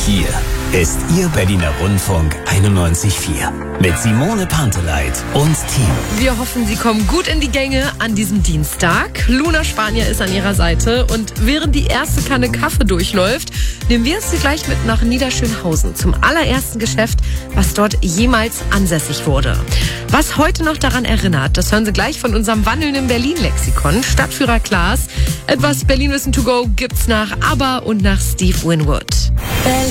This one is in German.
Hier ist Ihr Berliner Rundfunk 91.4 mit Simone Panteleit und Team. Wir hoffen, Sie kommen gut in die Gänge an diesem Dienstag. Luna Spanier ist an Ihrer Seite und während die erste Kanne Kaffee durchläuft, nehmen wir Sie gleich mit nach Niederschönhausen zum allerersten Geschäft, was dort jemals ansässig wurde. Was heute noch daran erinnert, das hören Sie gleich von unserem wandelnden Berlin-Lexikon. Stadtführer Klaas. Etwas Berlin-Wissen to go gibt's nach ABBA und nach Steve Winwood.